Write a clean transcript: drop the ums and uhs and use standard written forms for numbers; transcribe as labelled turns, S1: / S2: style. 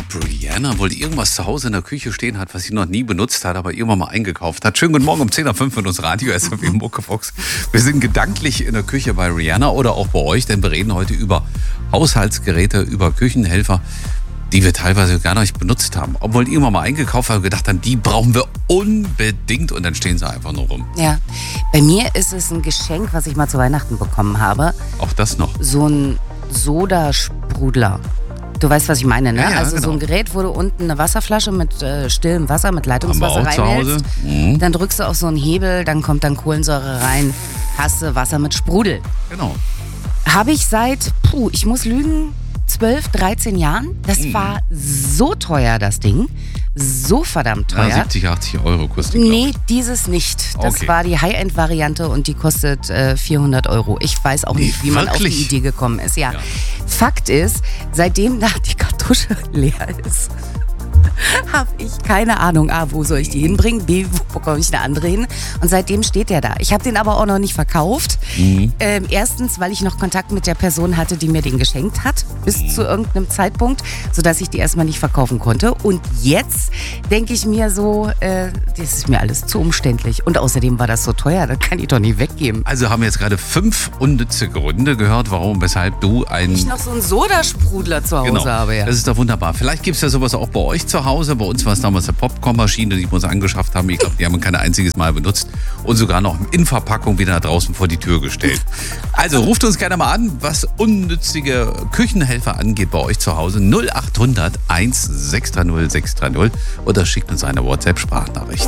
S1: Brianna wohl irgendwas zu Hause in der Küche stehen hat, was sie noch nie benutzt hat, aber irgendwann mal eingekauft hat. Schönen guten Morgen um 10:05 Uhr mit uns Radio SRW Muckefuchs. Wir sind gedanklich in der Küche bei Rihanna oder auch bei euch, denn wir reden heute über Haushaltsgeräte, über Küchenhelfer, die wir teilweise gar nicht benutzt haben. Obwohl irgendwann mal eingekauft haben und gedacht haben, die brauchen wir unbedingt und dann stehen sie einfach nur rum.
S2: Ja, bei mir ist es ein Geschenk, was ich mal zu Weihnachten bekommen habe.
S1: Auch das noch.
S2: So ein Sodasprudler. Du weißt, was ich meine, ne?
S1: Ja,
S2: also
S1: genau.
S2: so ein Gerät, wo du unten eine Wasserflasche mit stillem Wasser, mit Leitungswasser
S1: Haben wir auch zu Hause.
S2: reinhältst. Dann drückst du auf so einen Hebel, dann kommt dann Kohlensäure rein, hast du Wasser mit Sprudel.
S1: Genau.
S2: Habe ich seit, ich muss lügen, 12, 13 Jahren. Das war so teuer, das Ding. So verdammt teuer.
S1: Ja, 70, 80 Euro kostet die, glaub
S2: Nee,
S1: ich.
S2: dieses nicht. Das
S1: Okay.
S2: war die High-End-Variante und die kostet 400 Euro. Ich weiß auch nicht, wie man auf die
S1: wirklich?
S2: Idee gekommen ist. Ja.
S1: Ja.
S2: Fakt ist, seitdem da die Kartusche leer ist, habe ich keine Ahnung, A, wo soll ich die hinbringen, B, wo bekomme ich eine andere hin. Und seitdem steht der da. Ich habe den aber auch noch nicht verkauft. Erstens, weil ich noch Kontakt mit der Person hatte, die mir den geschenkt hat, bis zu irgendeinem Zeitpunkt, sodass ich die erstmal nicht verkaufen konnte. Und jetzt denke ich mir so, das ist mir alles zu umständlich. Und außerdem war das so teuer, das kann ich doch nicht weggeben.
S1: Also haben wir jetzt gerade 5 unnütze Gründe gehört, warum, weshalb du
S2: Ich noch so einen Sodasprudler zu Hause habe, ja.
S1: Das ist doch wunderbar. Vielleicht gibt es ja sowas auch bei euch zu Hause. Bei uns war es damals eine Popcornmaschine, die wir uns angeschafft haben. Ich glaube, die haben wir kein einziges Mal benutzt und sogar noch in Verpackung wieder draußen vor die Tür gestellt. Also ruft uns gerne mal an, was unnützige Küchenhelfer angeht bei euch zu Hause. 0800 1630 630 oder schickt uns eine WhatsApp-Sprachnachricht.